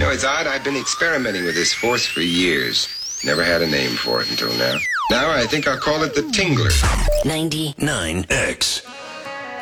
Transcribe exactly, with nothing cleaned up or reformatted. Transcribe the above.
know, it's odd. I've been experimenting with this force for years. Never had a name for it until now. Now I think I'll call it the Tingler. ninety-nine X.